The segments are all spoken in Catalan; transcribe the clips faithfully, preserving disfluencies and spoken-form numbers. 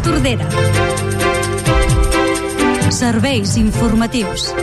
Tordera. Serveis informatius.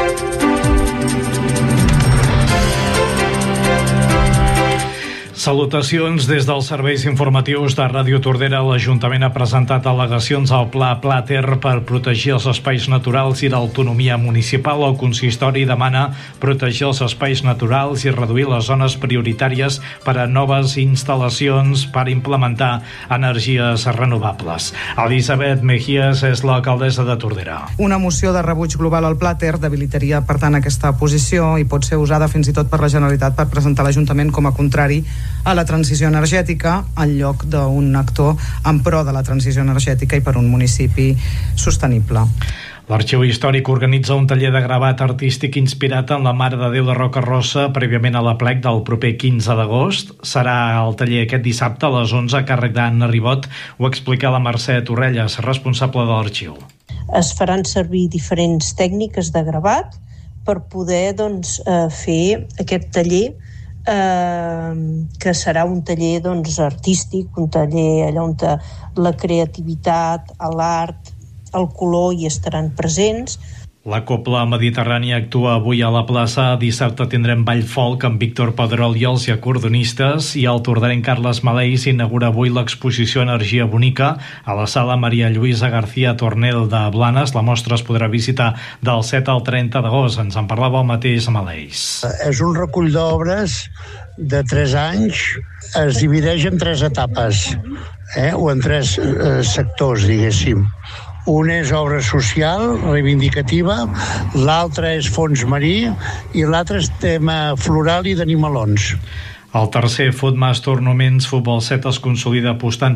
Salutacions des dels serveis informatius de Ràdio Tordera. L'Ajuntament ha presentat al·legacions al Pla Plater per protegir els espais naturals i l'autonomia municipal. El consistori demana protegir els espais naturals i reduir les zones prioritàries per a noves instal·lacions per implementar energies renovables. Elisabet Mejías és l'alcaldessa de Tordera. Una moció de rebuig global al Plater debilitaria, per tant, aquesta posició i pot ser usada fins i tot per la Generalitat per presentar l'Ajuntament com a contrari a la transició energètica en lloc d'un actor en pro de la transició energètica i per un municipi sostenible. L'Arxiu Històric organitza un taller de gravat artístic inspirat en la Mare de Déu de Rocarossa prèviament a l'aplec del proper quinze d'agost. Serà el taller aquest dissabte a les onze a càrrec d'Anna Ribot. Ho explica la Mercè Torrelles, responsable de l'Arxiu. Es faran servir diferents tècniques de gravat per poder doncs, fer aquest taller Eh, que serà un taller doncs, artístic, un taller allà on la creativitat, l'art, el color hi estaran presents. La Cobla Mediterrània actua avui a la plaça. Dissabte tindrem ball folk amb Víctor Pedrol i els acordeonistes, i el tordarenc Carles Maleix inaugura avui l'exposició Energia Bonica a la sala Maria Lluïsa García Tornel de Blanes. La mostra es podrà visitar del set al trenta d'agost. Ens en parlava el mateix Maleix. És un recull d'obres de tres anys. Es divideix en tres etapes, eh? o en tres eh, sectors, diguéssim. Un és obra social, reivindicativa, l'altre és fons marí i l'altre és tema floral i d'animalons. El tercer Futmas Tournaments Futbol set es consolida apostant